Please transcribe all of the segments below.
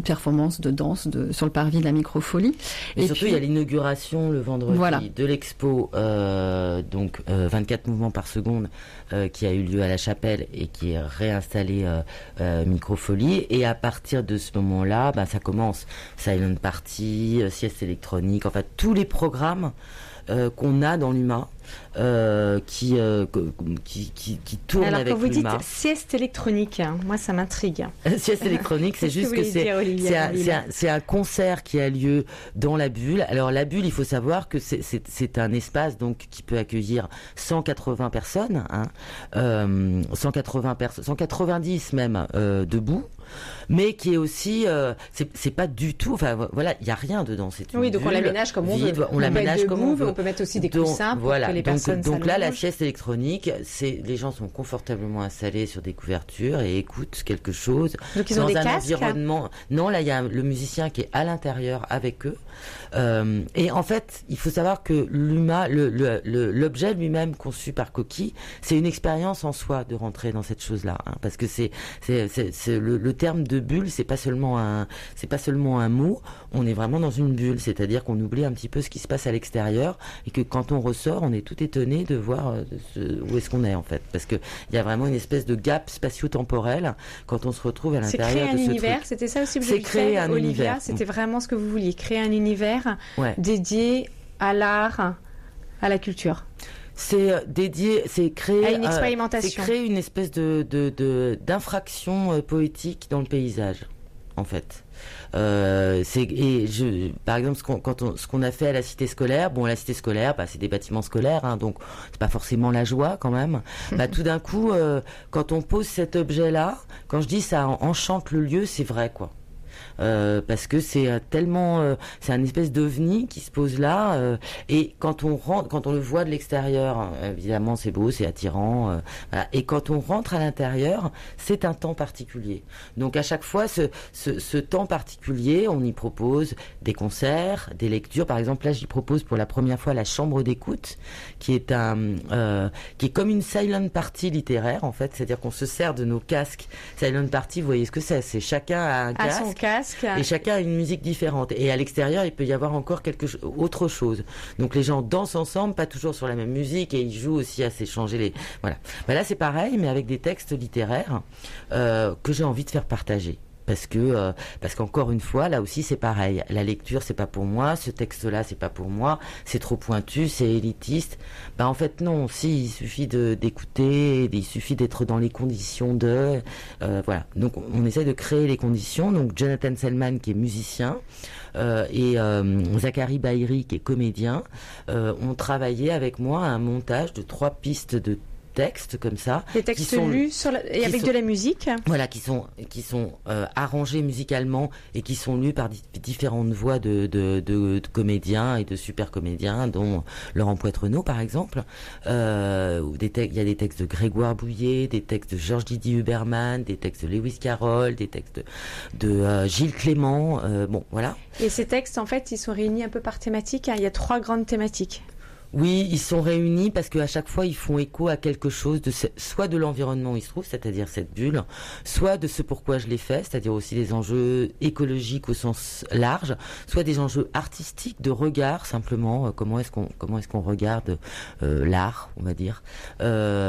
performance de danse sur le parvis de la Microfolie. Et surtout, il y a l'inauguration le vendredi de l'expo, 24 mouvements par seconde, qui a eu lieu à la Chapelle et qui est réinstallé Microfolie. Et à partir de ce moment-là, ça commence Silent Party, sieste électronique, enfin tous les programmes qu'on a dans l'UMA. Qui tourne avec l'UMA. Alors quand vous dites sieste électronique, moi ça m'intrigue. Sieste électronique, c'est juste que c'est un concert qui a lieu dans la bulle. Alors la bulle, il faut savoir que c'est un espace donc qui peut accueillir 180 personnes, 190 même debout, mais qui est aussi c'est pas du tout. Enfin voilà, il y a rien dedans. C'est une donc bulle on l'aménage comme on veut. On l'aménage comme on veut. On peut mettre aussi des coussins pour que les personnes donc là, la sieste électronique, les gens sont confortablement installés sur des couvertures et écoutent quelque chose. Donc ils ont des casques. Environnement. Non, là il y a le musicien qui est à l'intérieur avec eux. Et en fait, il faut savoir que l'UMA, l'objet lui-même conçu par Coquille, c'est une expérience en soi de rentrer dans cette chose-là, parce que c'est le terme de bulle, c'est pas seulement un mot. On est vraiment dans une bulle, c'est-à-dire qu'on oublie un petit peu ce qui se passe à l'extérieur et que quand on ressort, on est tout étonné de voir où est-ce qu'on est en fait, parce que il y a vraiment une espèce de gap spatio-temporel quand on se retrouve à l'intérieur de ce truc. C'est créer un univers, c'était ça aussi que vous avez fait, créer un Olivia, univers. C'était vraiment ce que vous vouliez, créer un univers dédié à l'art, à la culture. C'est dédié, c'est créer à une expérimentation. C'est créer une espèce d'infraction poétique dans le paysage, en fait. Par exemple, ce qu'on a fait à la cité scolaire, la cité scolaire, c'est des bâtiments scolaires, donc c'est pas forcément la joie quand même. Tout d'un coup, quand on pose cet objet-là, quand je dis ça enchante le lieu, c'est vrai quoi. Parce que c'est tellement c'est un espèce d'ovni qui se pose là et quand on le voit de l'extérieur, évidemment c'est beau, c'est attirant, voilà. Et quand on rentre à l'intérieur, c'est un temps particulier. Donc à chaque fois ce temps particulier, on y propose des concerts, des lectures. Par exemple là, j'y propose pour la première fois la chambre d'écoute, qui est qui est comme une silent party littéraire en fait, c'est-à-dire qu'on se sert de nos casques. Silent party, vous voyez ce que c'est chacun a un casque. Son casque. Et chacun a une musique différente. Et à l'extérieur, il peut y avoir encore autre chose. Donc les gens dansent ensemble, pas toujours sur la même musique, et ils jouent aussi à s'échanger les. Voilà. Là, c'est pareil, mais avec des textes littéraires que j'ai envie de faire partager. Parce qu'encore une fois, là aussi, c'est pareil. La lecture, c'est pas pour moi. Ce texte-là, c'est pas pour moi. C'est trop pointu, c'est élitiste. En fait, non. Si, il suffit d'écouter, il suffit d'être dans les conditions voilà. Donc, on essaie de créer les conditions. Donc, Jonathan Selman, qui est musicien, et Zachary Baïri, qui est comédien, ont travaillé avec moi à un montage de 3 pistes de textes comme ça. Des textes lus et avec de la musique. Voilà, qui sont arrangés musicalement et qui sont lus par différentes voix de comédiens et de super comédiens, dont Laurent Poitrenaud par exemple. Il y a des textes de Grégoire Bouillet, des textes de Georges Didier Huberman, des textes de Lewis Carroll, des textes de Gilles Clément. Voilà. Et ces textes, en fait, ils sont réunis un peu par thématique. Il y a 3 grandes thématiques. Oui, ils sont réunis parce qu'à chaque fois, ils font écho à quelque chose, soit de l'environnement où ils se trouvent, c'est-à-dire cette bulle, soit de ce pourquoi je l'ai fait, c'est-à-dire aussi des enjeux écologiques au sens large, soit des enjeux artistiques, de regard, simplement, comment est-ce qu'on regarde l'art, on va dire. Et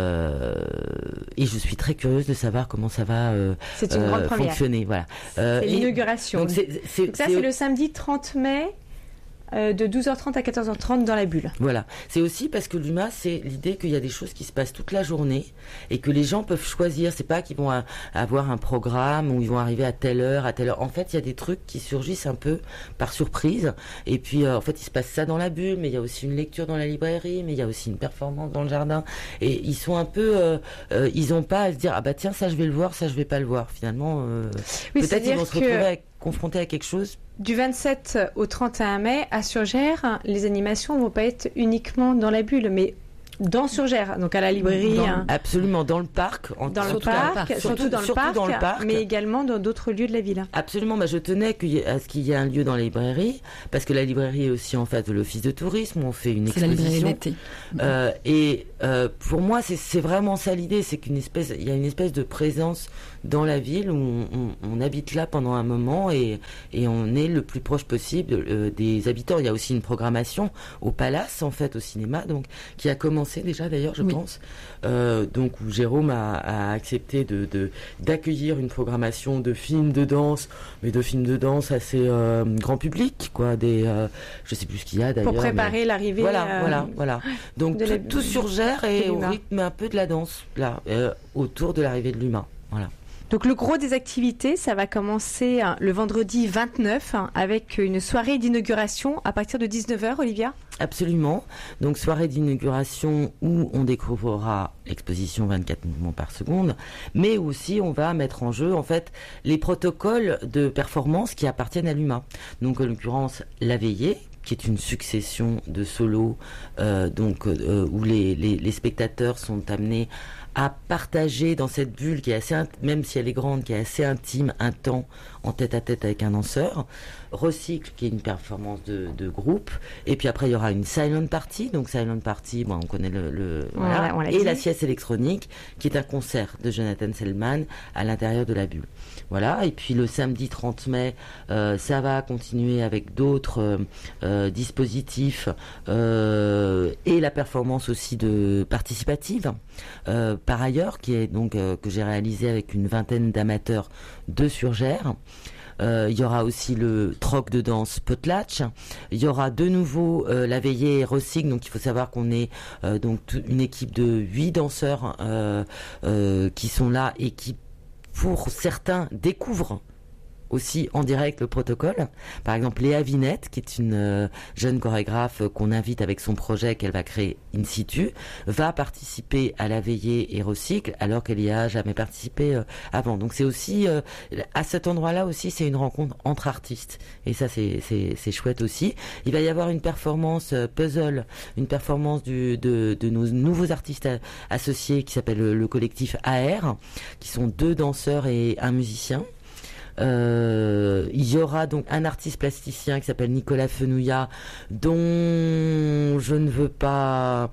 je suis très curieuse de savoir comment ça va c'est une grande fonctionner. Voilà. C'est l'inauguration. Donc ça, c'est le samedi 30 mai. De 12h30 à 14h30 dans la bulle. Voilà. C'est aussi parce que l'UMA, c'est l'idée qu'il y a des choses qui se passent toute la journée et que les gens peuvent choisir. C'est pas qu'ils vont avoir un programme où ils vont arriver à telle heure, à telle heure. En fait, il y a des trucs qui surgissent un peu par surprise. Et puis, en fait, il se passe ça dans la bulle, mais il y a aussi une lecture dans la librairie, mais il y a aussi une performance dans le jardin. Et ils sont un peu, ils ont pas à se dire, ah bah tiens, ça je vais le voir, ça je vais pas le voir. Finalement, peut-être ils vont se retrouver confrontés à quelque chose. Du 27 au 31 mai, à Surgères, les animations ne vont pas être uniquement dans la bulle, mais Dans Surgères, donc à la librairie. Absolument, dans le parc. Surtout dans le parc, mais également dans d'autres lieux de la ville. Absolument, je tenais à ce qu'il y ait un lieu dans la librairie, parce que la librairie est aussi en face de l'office de tourisme, où on fait une exposition. C'est la librairie d'été. Pour moi, c'est vraiment ça l'idée, c'est il y a une espèce de présence dans la ville où on habite là pendant un moment et on est le plus proche possible des habitants. Il y a aussi une programmation au Palace, en fait, au cinéma, donc qui a commencé déjà d'ailleurs, je pense, donc où Jérôme a accepté d'accueillir une programmation de films de danse, mais de films de danse assez grand public, quoi, je sais plus ce qu'il y a d'ailleurs. Pour préparer l'arrivée. Voilà. Donc tout Surgères et au rythme un peu de la danse là, autour de l'arrivée de l'humain. Voilà. Donc le gros des activités, ça va commencer le vendredi 29 avec une soirée d'inauguration à partir de 19h, Olivia ? Absolument. Donc soirée d'inauguration où on découvrira l'exposition 24 mouvements par seconde, mais aussi on va mettre en jeu en fait les protocoles de performance qui appartiennent à l'humain. Donc en l'occurrence la veillée, qui est une succession de solos où les spectateurs sont amenés à partager dans cette bulle qui est assez, même si elle est grande, qui est assez intime, un temps en tête-à-tête avec un danseur. Recycle, qui est une performance de groupe. Et puis après, il y aura une silent party. Donc silent party, on connaît et la sieste électronique, qui est un concert de Jonathan Selman à l'intérieur de la bulle. Voilà. Et puis le samedi 30 mai, ça va continuer avec d'autres dispositifs et la performance aussi de participative. Par ailleurs, qui est donc que j'ai réalisé avec une vingtaine d'amateurs de Surgères. Il y aura aussi le troc de danse Potlatch. Il y aura de nouveau la veillée Rossig. Donc il faut savoir qu'on est donc une équipe de 8 danseurs qui sont là et qui, pour certains, découvrent aussi en direct le protocole. Par exemple, Léa Vinette, qui est une jeune chorégraphe qu'on invite avec son projet qu'elle va créer in situ, va participer à la veillée et recycle alors qu'elle y a jamais participé avant. Donc c'est aussi à cet endroit-là aussi, c'est une rencontre entre artistes et ça c'est chouette aussi. Il va y avoir une performance puzzle, une performance de nos nouveaux artistes associés qui s'appelle le collectif AR, qui sont 2 danseurs et un musicien. Il y aura donc un artiste plasticien qui s'appelle Nicolas Fenouillat, dont je ne veux pas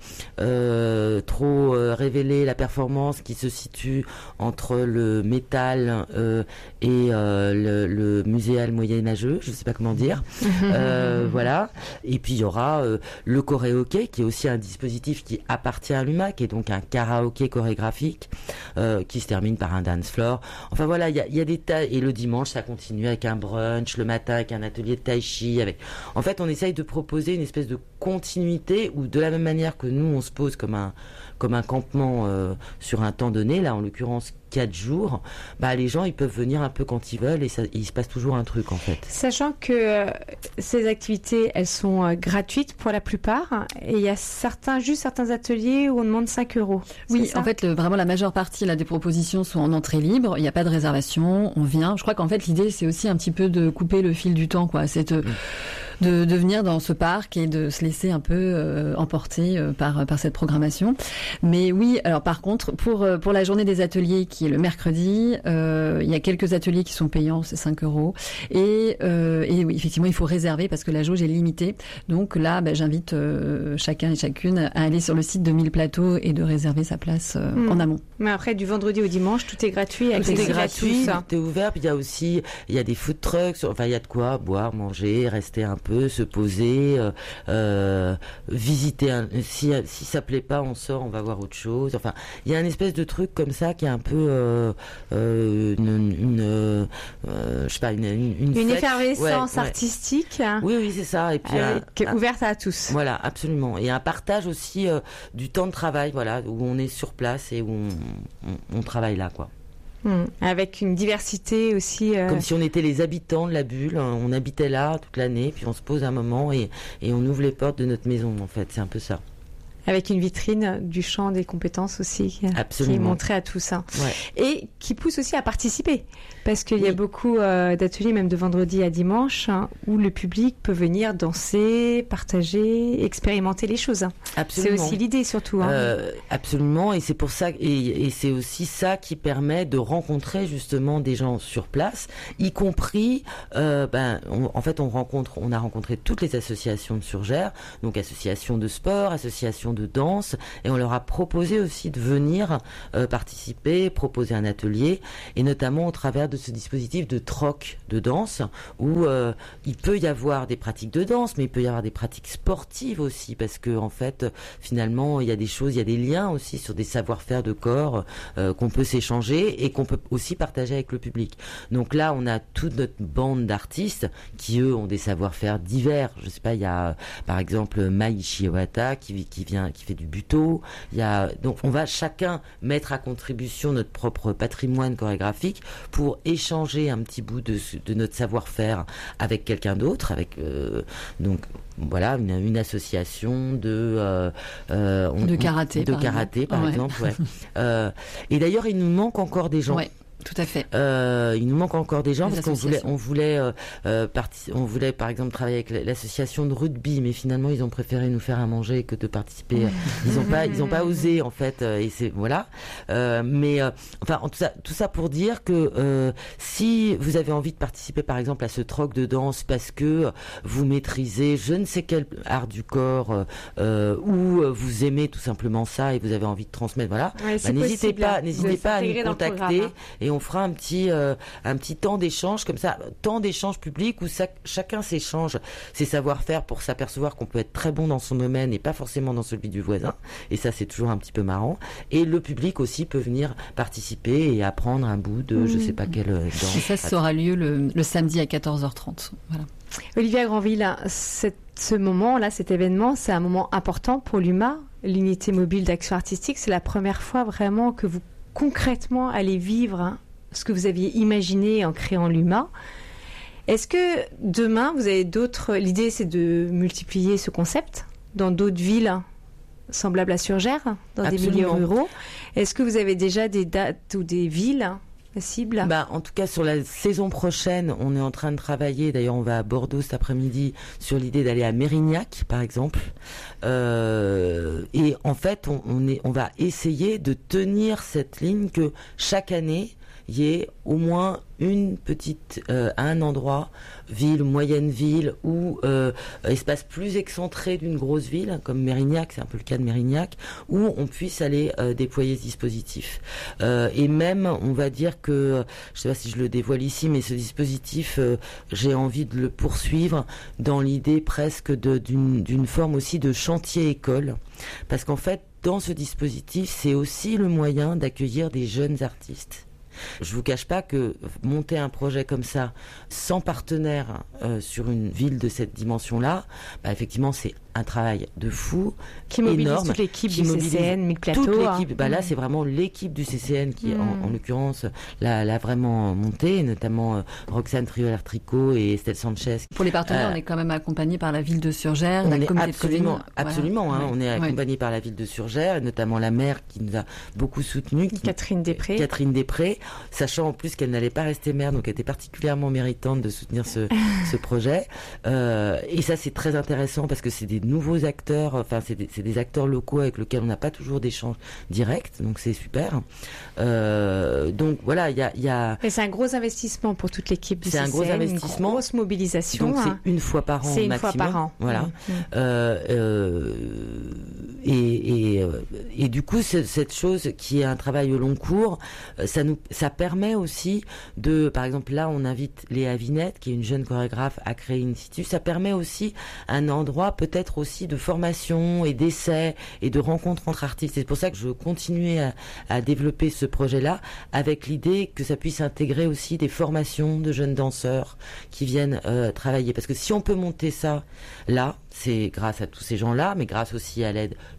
trop révéler la performance, qui se situe entre le métal et le muséal moyenâgeux, je ne sais pas comment dire. Voilà. Et puis il y aura le choréhockey, qui est aussi un dispositif qui appartient à l'UMA, qui est donc un karaoké chorégraphique qui se termine par un dance floor. Enfin voilà, il y a des tas, et le dimanche ça continue avec un brunch, le matin avec un atelier de tai chi. En fait, on essaye de proposer une espèce de continuité où, de la même manière que nous, on se pose comme un campement sur un temps donné, là en l'occurrence 4 jours, les gens ils peuvent venir un peu quand ils veulent et il se passe toujours un truc en fait. Sachant que ces activités elles sont gratuites pour la plupart et il y a certains ateliers où on demande 5 €. Oui, en fait vraiment la majeure partie là, des propositions sont en entrée libre, il n'y a pas de réservation, on vient. Je crois qu'en fait l'idée c'est aussi un petit peu de couper le fil du temps, quoi. C'est de venir dans ce parc et de se laisser un peu emporter par cette programmation. Mais oui, alors par contre, pour la journée des ateliers qui est le mercredi, il y a quelques ateliers qui sont payants, c'est 5 €. Et oui, effectivement, il faut réserver parce que la jauge est limitée. Donc là, j'invite chacun et chacune à aller sur le site de 1000 Plateaux et de réserver sa place en amont. Mais après, du vendredi au dimanche, tout est gratuit. Tout est gratuit, tout est ouvert. Puis il y a des food trucks. Enfin, il y a de quoi boire, manger, rester un peu, se poser, visiter. Si ça plaît pas, on sort, on va voir autre chose. Enfin, il y a une espèce de truc comme ça qui est un peu une effervescence artistique. Oui, c'est ça. Et puis qui est ouverte à tous. Voilà, absolument. Et un partage aussi du temps de travail, voilà, où on est sur place et où on travaille là, quoi. Avec une diversité aussi. Comme si on était les habitants de la bulle, on habitait là toute l'année, puis on se pose un moment et on ouvre les portes de notre maison, en fait, c'est un peu ça. Avec une vitrine du champ des compétences aussi qui est montrée à tous. Hein. Ouais. Et qui pousse aussi à participer. Parce qu'il y a beaucoup d'ateliers, même de vendredi à dimanche, où le public peut venir danser, partager, expérimenter les choses. Absolument. C'est aussi l'idée surtout. Absolument, et c'est pour ça, et c'est aussi ça qui permet de rencontrer justement des gens sur place, y compris, on a rencontré toutes les associations de Surgères, donc associations de sport, associations de danse, et on leur a proposé aussi de venir participer, proposer un atelier, et notamment au travers de ce dispositif de troc de danse, où il peut y avoir des pratiques de danse, mais il peut y avoir des pratiques sportives aussi, parce que en fait, finalement, il y a des choses, il y a des liens aussi sur des savoir-faire de corps qu'on peut s'échanger et qu'on peut aussi partager avec le public. Donc là, on a toute notre bande d'artistes qui, eux, ont des savoir-faire divers. Je sais pas, il y a par exemple Mai Shiawata qui fait du buto. Donc on va chacun mettre à contribution notre propre patrimoine chorégraphique pour échanger un petit bout de notre savoir-faire avec quelqu'un d'autre, donc voilà, une association de karaté par exemple. Ouais. Et d'ailleurs, il nous manque encore des gens. Ouais. Tout à fait. Il nous manque encore des gens parce qu'on voulait par exemple travailler avec l'association de rugby, mais finalement ils ont préféré nous faire à manger que de participer. Ils ont pas osé en fait. Et c'est voilà. Enfin tout ça pour dire que si vous avez envie de participer par exemple à ce troc de danse parce que vous maîtrisez je ne sais quel art du corps ou vous aimez tout simplement ça et vous avez envie de transmettre, voilà. Ouais, n'hésitez pas à nous contacter. Et on fera un petit temps d'échange comme ça, temps d'échange public où chacun s'échange ses savoir-faire pour s'apercevoir qu'on peut être très bon dans son domaine et pas forcément dans celui du voisin. Et ça, c'est toujours un petit peu marrant. Et le public aussi peut venir participer et apprendre un bout de je sais pas quelle danse. Et ça aura lieu le samedi à 14h30. Voilà. Olivia Granville, ce moment-là, cet événement, c'est un moment important pour l'UMA, l'unité mobile d'action artistique. C'est la première fois vraiment que vous concrètement allez vivre ce que vous aviez imaginé en créant l'UMA. Est-ce que demain, vous avez l'idée, c'est de multiplier ce concept dans d'autres villes semblables à Surgères, dans des milieux ruraux? Est-ce que vous avez déjà des dates ou des villes cibles? En tout cas, sur la saison prochaine, on est en train de travailler. D'ailleurs, on va à Bordeaux cet après-midi sur l'idée d'aller à Mérignac, par exemple. Et en fait, on va essayer de tenir cette ligne que chaque année, il y ait au moins une petite un endroit, ville, moyenne ville ou espace plus excentré d'une grosse ville comme Mérignac, c'est un peu le cas de Mérignac, où on puisse aller déployer ce dispositif. Et même, on va dire que, je sais pas si je le dévoile ici, mais ce dispositif, j'ai envie de le poursuivre dans l'idée presque d'une forme aussi de chantier école, parce qu'en fait, dans ce dispositif, c'est aussi le moyen d'accueillir des jeunes artistes. Je vous cache pas que monter un projet comme ça, sans partenaire sur une ville de cette dimension-là, effectivement, c'est un travail de fou, qui mobilise énorme, toute l'équipe du CCN, Mick Plateau. Toute l'équipe. Là, c'est vraiment l'équipe du CCN qui, en l'occurrence, l'a vraiment monté, notamment Roxane Trioler-Tricot et Estelle Sanchez. Pour les partenaires, on est quand même accompagné par la ville de Surgères, la communauté de communes. Absolument. Voilà. On est accompagné par la ville de Surgères, et notamment la maire qui nous a beaucoup soutenus. Catherine Després, sachant en plus qu'elle n'allait pas rester maire, donc elle était particulièrement méritante de soutenir ce projet. Et ça, c'est très intéressant parce que c'est des nouveaux acteurs, enfin c'est des acteurs locaux avec lesquels on n'a pas toujours d'échange direct, donc c'est super. Donc voilà, il y a. Et c'est un gros investissement pour toute l'équipe du CCN. C'est un gros investissement, une grosse mobilisation. Donc c'est une fois par an maximum. Une fois par an. Voilà. Et du coup, cette chose qui est un travail au long cours, ça permet aussi de, par exemple là, on invite Léa Vinette, qui est une jeune chorégraphe, à créer in situ. Ça permet aussi un endroit peut-être aussi de formation et d'essais et de rencontres entre artistes. C'est pour ça que je continue à développer ce projet-là avec l'idée que ça puisse intégrer aussi des formations de jeunes danseurs qui viennent travailler. Parce que si on peut monter ça là, c'est grâce à tous ces gens-là, mais grâce aussi à l'aide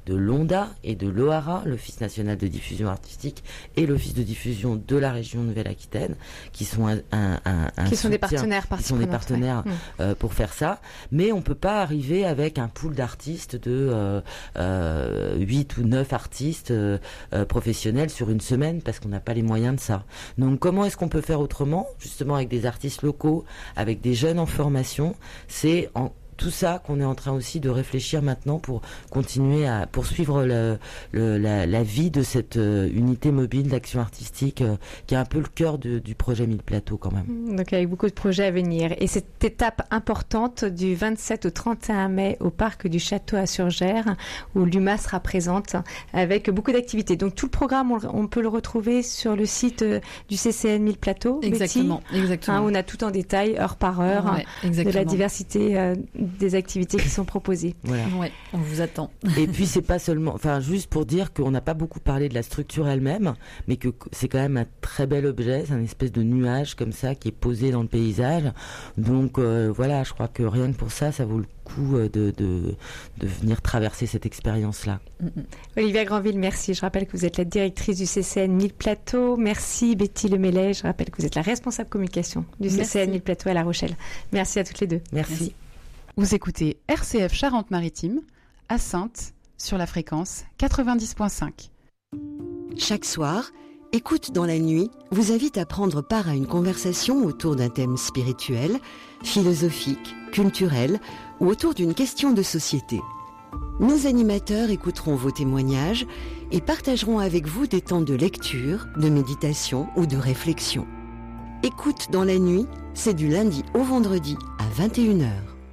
l'ONDA et de l'OARA, l'Office national de diffusion artistique, et l'Office de diffusion de la région Nouvelle-Aquitaine, qui sont des partenaires pour faire ça. Mais on peut pas arriver avec un pool d'artistes de 8 ou 9 artistes professionnels sur une semaine, parce qu'on n'a pas les moyens de ça. Donc comment est-ce qu'on peut faire autrement, justement avec des artistes locaux, avec des jeunes en formation? C'est tout ça qu'on est en train aussi de réfléchir maintenant pour continuer à poursuivre la vie de cette unité mobile d'action artistique qui est un peu le cœur du projet 1000 Plateaux quand même. Donc avec beaucoup de projets à venir. Et cette étape importante du 27 au 31 mai au parc du Château à Surgères, où l'UMA sera présente avec beaucoup d'activités. Donc tout le programme, on peut le retrouver sur le site du CCN 1000 Plateaux. Exactement. Hein, on a tout en détail, heure par heure, de la diversité des activités qui sont proposées. Voilà. Ouais, on vous attend. Et puis c'est pas seulement, enfin juste pour dire qu'on n'a pas beaucoup parlé de la structure elle-même, mais que c'est quand même un très bel objet, c'est un espèce de nuage comme ça qui est posé dans le paysage. Donc voilà, je crois que rien que pour ça, ça vaut le coup de venir traverser cette expérience-là. Olivia Granville, merci. Je rappelle que vous êtes la directrice du CCN 1000 Plateaux. Merci Betty Lemailet. Je rappelle que vous êtes la responsable communication du CCN 1000 Plateaux à La Rochelle. Merci à toutes les deux. Merci. Vous écoutez RCF Charente-Maritime, à Saintes, sur la fréquence 90.5. Chaque soir, Écoute dans la nuit vous invite à prendre part à une conversation autour d'un thème spirituel, philosophique, culturel ou autour d'une question de société. Nos animateurs écouteront vos témoignages et partageront avec vous des temps de lecture, de méditation ou de réflexion. Écoute dans la nuit, c'est du lundi au vendredi à 21h.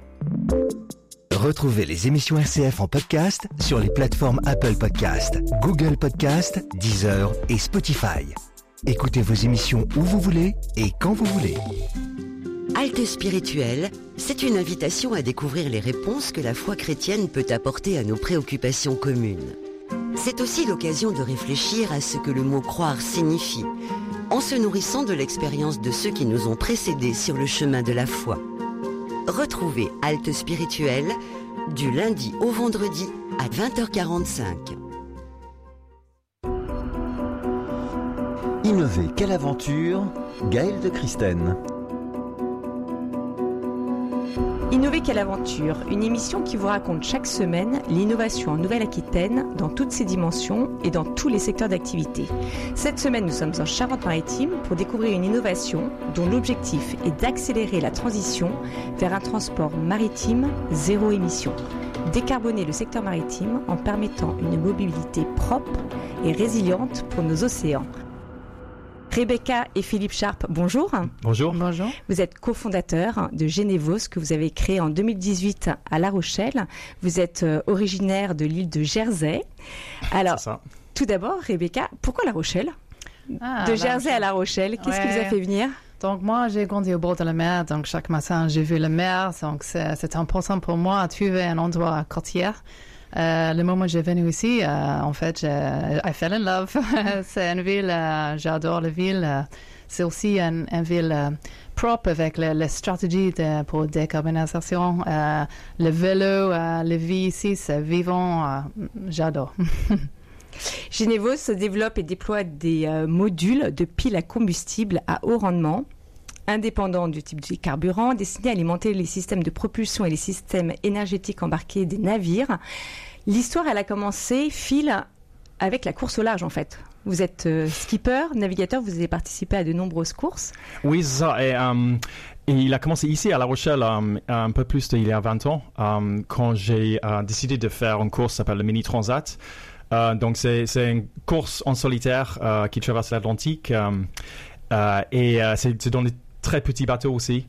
Retrouvez les émissions RCF en podcast sur les plateformes Apple Podcast, Google Podcast, Deezer et Spotify. Écoutez vos émissions où vous voulez et quand vous voulez. Halte spirituelle, c'est une invitation à découvrir les réponses que la foi chrétienne peut apporter à nos préoccupations communes. C'est aussi l'occasion de réfléchir à ce que le mot croire signifie, en se nourrissant de l'expérience de ceux qui nous ont précédés sur le chemin de la foi. Retrouvez Halte spirituelle du lundi au vendredi à 20h45. Innover, quelle aventure! Gaëlle de Christène. Innover, quelle aventure! Une émission qui vous raconte chaque semaine l'innovation en Nouvelle-Aquitaine dans toutes ses dimensions et dans tous les secteurs d'activité. Cette semaine, nous sommes en Charente-Maritime pour découvrir une innovation dont l'objectif est d'accélérer la transition vers un transport maritime zéro émission. Décarboner le secteur maritime en permettant une mobilité propre et résiliente pour nos océans. Rebecca et Philippe Sharp, bonjour. Bonjour. Bonjour. Vous êtes cofondateurs de Génévos que vous avez créé en 2018 à La Rochelle. Vous êtes originaire de l'île de Jersey. Alors, c'est ça. Tout d'abord, Rebecca, pourquoi La Rochelle? De Jersey à La Rochelle, qu'est-ce qui vous a fait venir? Donc moi, j'ai grandi au bord de la mer, donc chaque matin, j'ai vu la mer, donc c'est important pour moi de trouver un endroit côtier. Le moment où j'ai venu ici, en fait, I fell in love. C'est une ville, j'adore la ville. C'est aussi une ville propre avec les stratégies pour décarbonisation. Le vélo, la vie ici, c'est vivant. J'adore. Génévos se développe et déploie des modules de piles à combustible à haut rendement, indépendants du type de carburant, destinés à alimenter les systèmes de propulsion et les systèmes énergétiques embarqués des navires. L'histoire, elle a commencé, Phil, avec la course au large, en fait. Vous êtes skipper, navigateur, vous avez participé à de nombreuses courses. Oui, c'est ça. Et il a commencé ici à La Rochelle un peu plus il y a 20 ans, quand j'ai décidé de faire une course qui s'appelle le Mini Transat. Donc c'est une course en solitaire qui traverse l'Atlantique et c'est dans des très petits bateaux aussi.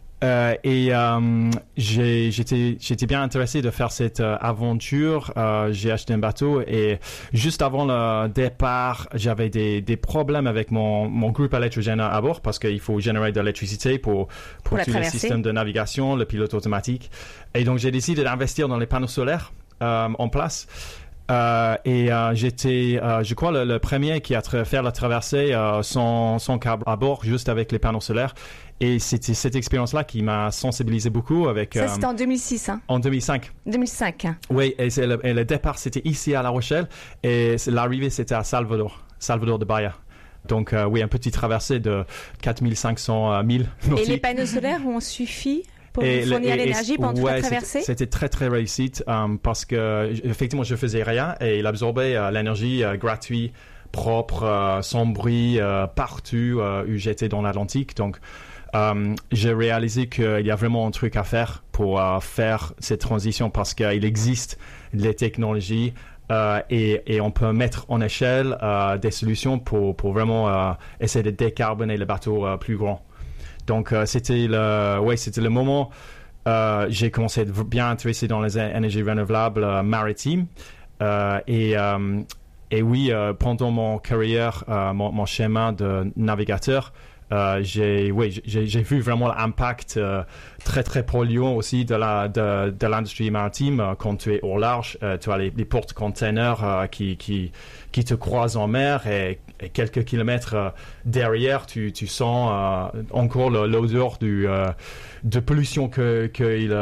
J'étais bien intéressé de faire cette aventure. J'ai acheté un bateau et juste avant le départ, j'avais des problèmes avec mon groupe électrogène à bord parce qu'il faut générer de l'électricité pour tous les systèmes de navigation, le pilote automatique. Et donc j'ai décidé d'investir dans les panneaux solaires en place. J'étais, je crois, le premier qui a fait la traversée sans câble à bord, juste avec les panneaux solaires. Et c'était cette expérience-là qui m'a sensibilisé beaucoup avec... Ça, c'était en 2006, hein? En 2005. 2005. Oui, et le départ, c'était ici à La Rochelle. Et l'arrivée, c'était à Salvador de Bahia. Donc, oui, un petit traversée de 4500 milles. Et les panneaux solaires ont suffi pour vous fournir l'énergie pendant toute la traversée? C'était très, très réussi parce que, effectivement, je faisais rien et il absorbait l'énergie gratuite, propre, sans bruit, partout où j'étais dans l'Atlantique. Donc, j'ai réalisé qu'il y a vraiment un truc à faire pour faire cette transition parce qu'il existe les technologies et on peut mettre en échelle des solutions pour vraiment essayer de décarboner les bateaux plus grands. Donc, c'était le moment j'ai commencé à être bien intéressé dans les énergies renouvelables maritimes. Et oui, pendant mon carrière, mon chemin de navigateur, j'ai vu vraiment l'impact très très polluant aussi de l'industrie maritime. Quand tu es au large, tu as les porte-containers qui te croisent en mer et quelques kilomètres derrière, tu sens encore l'odeur de pollution qu'il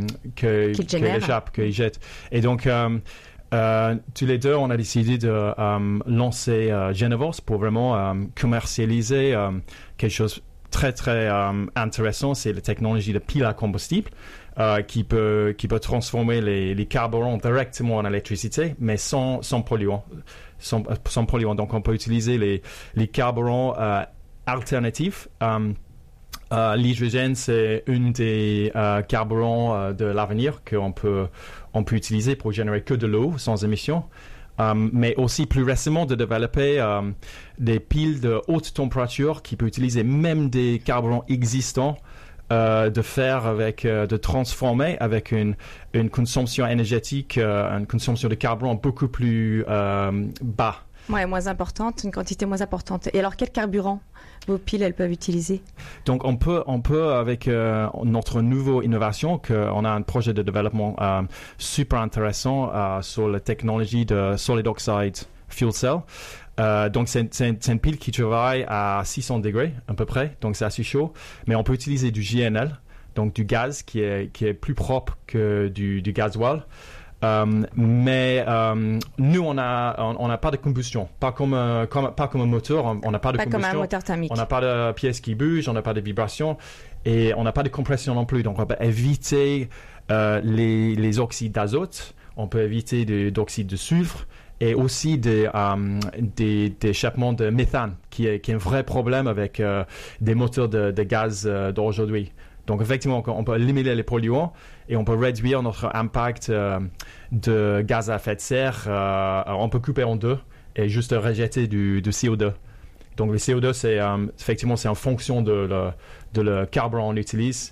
échappe, qu'il jette. Et donc tous les deux, on a décidé de lancer Genevos pour vraiment commercialiser quelque chose très très intéressant. C'est la technologie de pile à combustible qui peut transformer les carburants directement en électricité, mais sans polluants. Sans polluants. Donc on peut utiliser les carburants alternatifs. L'hydrogène, c'est une des carburants de l'avenir qu'on peut utiliser pour générer que de l'eau sans émission. Mais aussi plus récemment de développer des piles de haute température qui peuvent utiliser même des carburants existants, de transformer avec une consommation énergétique, une consommation de carburant beaucoup plus bas. Ouais, moins importante, une quantité moins importante. Et alors, quel carburant vos piles, elles peuvent utiliser? Donc, on peut avec notre nouvelle innovation, qu'on a un projet de développement super intéressant sur la technologie de solid oxide fuel cell. Donc, c'est une pile qui travaille à 600 degrés à peu près, donc c'est assez chaud. Mais on peut utiliser du GNL, donc du gaz qui est plus propre que du gasoil. Mais nous, on n'a pas de combustion, pas comme un moteur, on n'a pas de combustion. Pas comme un moteur thermique. On n'a pas de pièces qui bougent, on n'a pas de vibrations et on n'a pas de compression non plus. Donc, on peut éviter les oxydes d'azote, on peut éviter d'oxyde de soufre et aussi des échappements de méthane, qui est un vrai problème avec des moteurs de gaz d'aujourd'hui. Donc, effectivement, on peut éliminer les polluants et on peut réduire notre impact de gaz à effet de serre. On peut couper en deux et juste rejeter du CO2. Donc, le CO2, effectivement, c'est en fonction de le carburant qu'on utilise.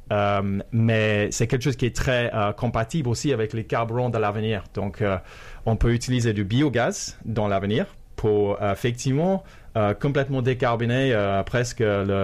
Mais c'est quelque chose qui est très compatible aussi avec les carburants de l'avenir. Donc, on peut utiliser du biogaz dans l'avenir pour effectivement complètement décarboner presque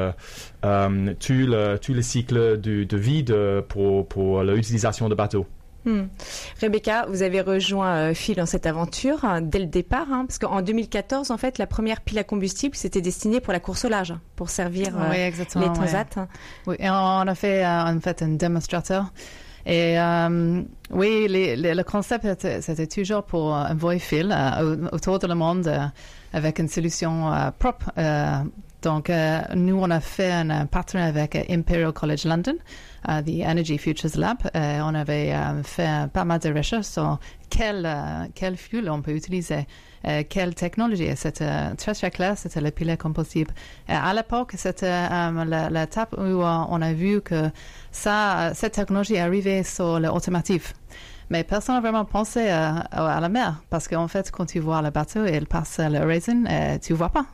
tout le cycle de vie pour l'utilisation de bateaux. Rebecca, vous avez rejoint Phil dans cette aventure dès le départ, parce qu'en 2014, en fait, la première pile à combustible, c'était destinée pour la course au large, pour servir les transats. Oui, et on a fait en fait un démonstrateur. Et oui, le concept, c'était toujours pour envoyer Phil autour de le monde avec une solution propre. Donc, nous, on a fait un partenariat avec Imperial College London, the Energy Futures Lab. On avait fait pas mal de recherches sur quel fuel on peut utiliser, quelle technologie. C'était très, très clair, c'était le pilet combustible. À l'époque, c'était l'étape où on a vu que cette technologie est arrivée sur l'automotive. Mais personne n'a vraiment pensé à la mer, parce qu'en fait, quand tu vois le bateau et il passe l'horizon, tu vois pas.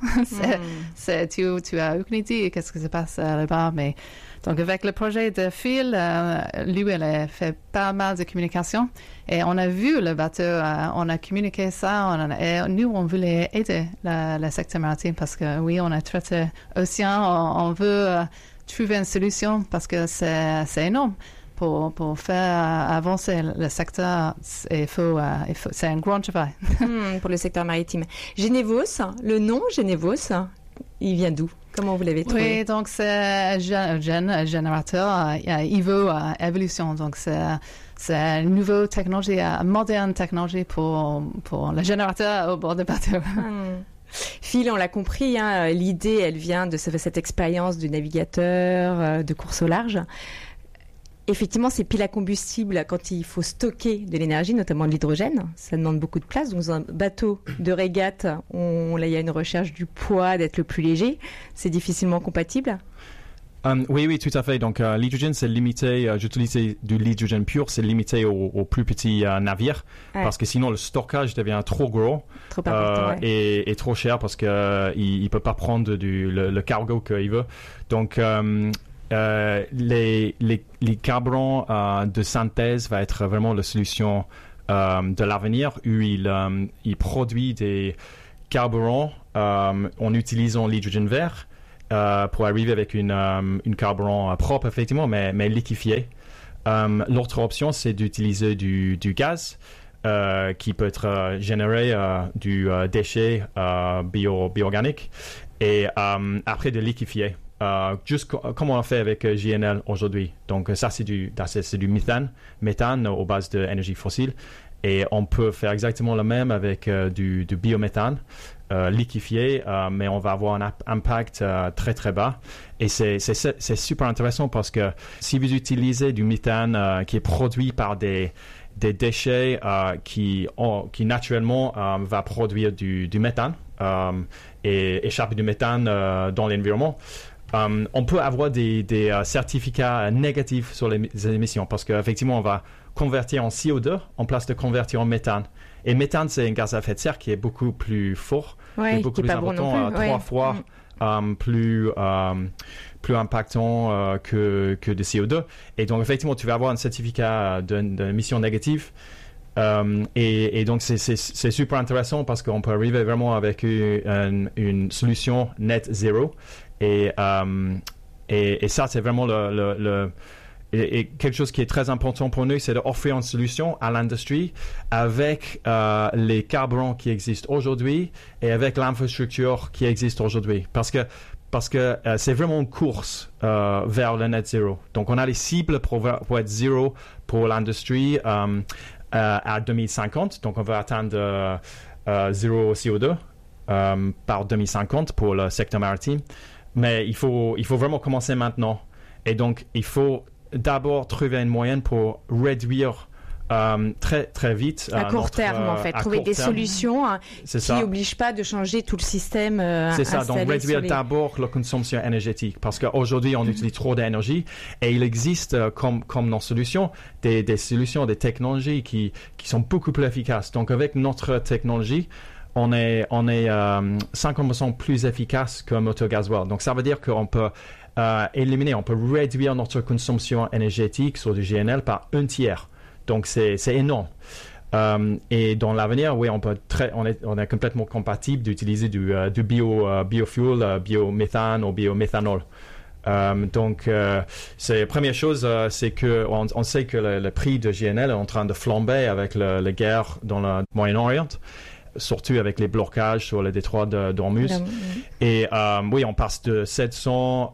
Tu as aucune idée qu'est-ce qui se passe là-bas. Mais donc avec le projet de Phil, lui, il a fait pas mal de communication et on a vu le bateau, on a communiqué ça. Et nous, on voulait aider le secteur maritime parce que oui, on a traité océan, on veut trouver une solution parce que c'est énorme. pour faire avancer le secteur, c'est un grand travail. Pour le secteur maritime. Génévos, le nom Génévos, il vient d'où? Comment vous l'avez trouvé? Oui, donc c'est un générateur Evo Evolution. Donc c'est une nouvelle technologie, une moderne technologie pour le générateur au bord de bateau. Phil, on l'a compris, hein, l'idée, elle vient de cette expérience du navigateur, de course au large. Effectivement, ces piles à combustible, quand il faut stocker de l'énergie, notamment de l'hydrogène, ça demande beaucoup de place. Donc, dans un bateau de régate, là, il y a une recherche du poids, d'être le plus léger. C'est difficilement compatible. Oui, tout à fait. Donc, l'hydrogène, c'est limité. J'utilise du l'hydrogène pur, c'est limité aux plus petits navires, parce que sinon le stockage devient trop gros, trop important, et trop cher parce que il peut pas prendre le cargo qu'il veut. Donc, les carburants de synthèse va être vraiment la solution de l'avenir, où il produit des carburants en utilisant l'hydrogène vert. Pour arriver avec une carburant propre, effectivement, mais liquéfié. L'autre option, c'est d'utiliser du gaz qui peut être généré du déchet bio-organique et après de liquéfier. Juste comme on fait avec GNL aujourd'hui. Donc ça, c'est du méthane aux bases d'énergie fossile. Et on peut faire exactement le même avec du biométhane liquéfié, mais on va avoir un impact très très bas. Et c'est super intéressant parce que si vous utilisez du méthane qui est produit par des déchets qui naturellement va produire du méthane et échapper du méthane dans l'environnement, on peut avoir des certificats négatifs sur les émissions parce qu'effectivement, on va convertir en CO2 en place de convertir en méthane. Et méthane, c'est un gaz à effet de serre qui est beaucoup plus fort, beaucoup plus important, 3 fois plus impactant que de CO2. Et donc, effectivement, tu vas avoir un certificat d'émission négative. Et donc, c'est super intéressant parce qu'on peut arriver vraiment avec une solution net zéro. Et ça, c'est vraiment et quelque chose qui est très important pour nous, c'est d'offrir une solution à l'industrie avec les carburants qui existent aujourd'hui et avec l'infrastructure qui existe aujourd'hui. Parce que c'est vraiment une course vers le net zéro. Donc, on a les cibles pour être zéro pour l'industrie à 2050. Donc, on va atteindre zéro CO2 par 2050 pour le secteur maritime. Mais il faut vraiment commencer maintenant. Et donc, il faut d'abord trouver une moyenne pour réduire très, très vite. À court terme, en fait. Trouver des solutions qui n'obligent pas de changer tout le système c'est ça. Donc, réduire d'abord la consommation énergétique. Parce qu'aujourd'hui, on utilise trop d'énergie. Et il existe, comme nos solutions, des solutions, des technologies qui sont beaucoup plus efficaces. Donc, avec notre technologie, on est 50% plus efficace qu'un moteur gasoil. Donc, ça veut dire qu'on peut on peut réduire notre consommation énergétique sur du GNL par 1/3. Donc, c'est énorme. Et dans l'avenir, oui, on est complètement compatible d'utiliser du biofuel, biométhane ou biométhanol. Donc, la première chose, c'est que on sait que le prix de GNL est en train de flamber avec la guerre dans le Moyen-Orient, surtout avec les blocages sur le détroit d'Ormuz. Et oui, on passe de $700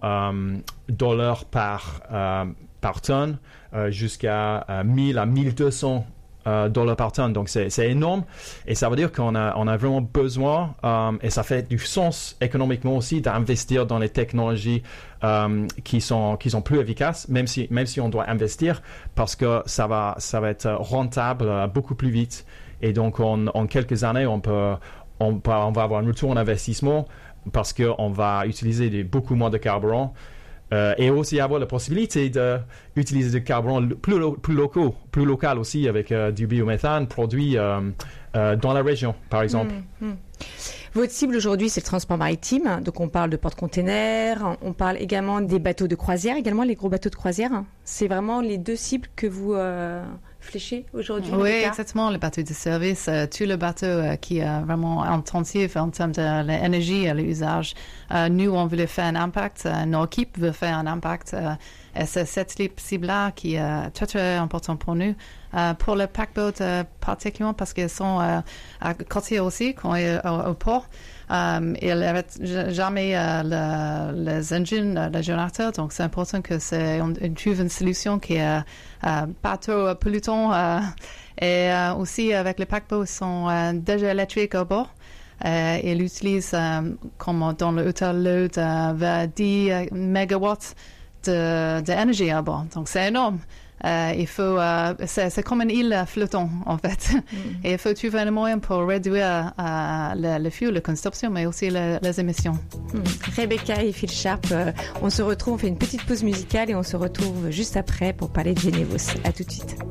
par tonne jusqu'à 1000 à 1200 $ par tonne. Donc, c'est énorme. Et ça veut dire qu'on a vraiment besoin, et ça fait du sens économiquement aussi, d'investir dans les technologies qui sont plus efficaces, même si on doit investir, parce que ça va être rentable beaucoup plus vite. Et donc, en quelques années, on va avoir un retour en investissement parce qu'on va utiliser beaucoup moins de carburant et aussi avoir la possibilité d'utiliser du carburant plus local aussi avec du biométhane produit dans la région, par exemple. Votre cible aujourd'hui, c'est le transport maritime. Donc, on parle de porte-containers, on parle également des bateaux de croisière, également les gros bateaux de croisière. C'est vraiment les deux cibles que vous fléchez aujourd'hui? Oui, exactement. Les bateaux de service, tout le bateau qui est vraiment intensif en termes de l'énergie et l'usage. Nous, on voulait faire un impact. Nos équipes veulent faire un impact. Et c'est cette cible-là qui est très, très importante pour nous. Pour le paquebot, particulièrement parce qu'ils sont à côté aussi, quand ils sont au port. Ils n'avaient jamais les engines, les générateurs, donc c'est important qu'on trouve une solution qui est pas trop polluante. Et aussi, avec les paquebots, ils sont déjà électriques au bord. Ils utilisent, comme dans le hôtel load, vers 10 mégawatts d'énergie à bord. Donc, c'est énorme. C'est comme une île flottante, en fait. Et il faut trouver un moyen pour réduire le fuel, la consommation, mais aussi les émissions. Rebecca et Phil Sharp, on se retrouve, on fait une petite pause musicale et on se retrouve juste après pour parler de Genevois. À tout de suite.